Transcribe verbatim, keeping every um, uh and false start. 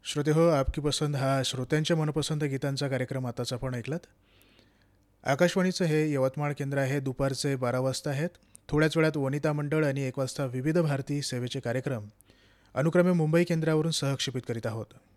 श्रोते हो, आपकी पसंद हा श्रोत्यांच्या मनपसंत गीतांचा कार्यक्रम आताच आपण ऐकलात. आकाशवाणीचं हे यवतमाळ केंद्र आहे. दुपारचे बारा वाजता आहेत. थोड्याच वेळात वनिता मंडळ आणि एक वाजता विविध भारती सेवेचे कार्यक्रम अनुक्रमे मुंबई केंद्रावरून सहक्षेपित करीत आहोत.